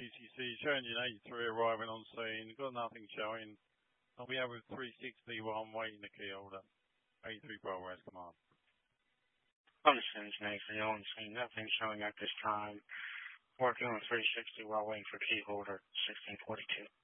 PCC, showing you 83 arriving on scene. Got nothing showing. I'll be out with 361 waiting the key holder. 83 Bravo as command. Understand, Nathan. On scene. Nothing showing at this time. Working on 360 while waiting for key holder 1642.